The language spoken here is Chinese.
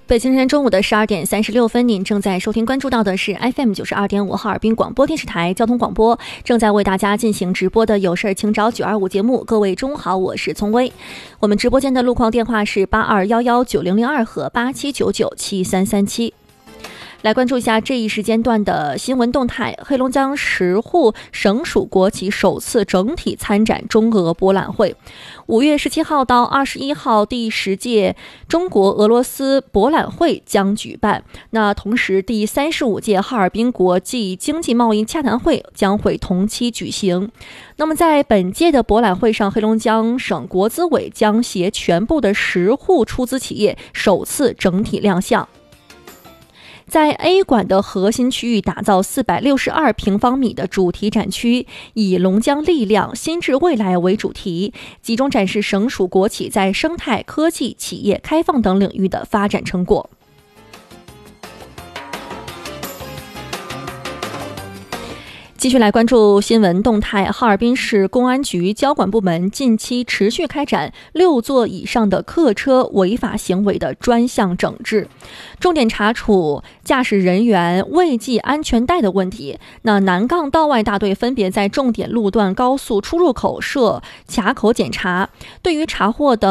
北京时间中午的12点36分，您正在收听关注到的是 FM 92.5哈尔滨广播电视台交通广播，正在为大家进行直播的有事请找925节目。各位中午好，我是聪威。我们直播间的路况电话是82119002和87997337。来关注一下这一时间段的新闻动态。黑龙江石沪省属国企首次整体参展中俄博览会，5月17号到21号第10届中国俄罗斯博览会将举办。那同时，第35届哈尔滨国际经济贸易洽谈会将会同期举行。那么在本届的博览会上，黑龙江省国资委将携全部的10户出资企业首次整体亮相。在 A 馆的核心区域打造462平方米的主题展区，以龙江力量、新智未来为主题，集中展示省属国企在生态、科技、企业开放等领域的发展成果。继续来关注新闻动态。哈尔滨市公安局交管部门近期持续开展6座以上的客车违法行为的专项整治，重点查处驾驶人员未系安全带的问题。那南岗道外大队分别在重点路段高速出入口设卡口检查，对于查获的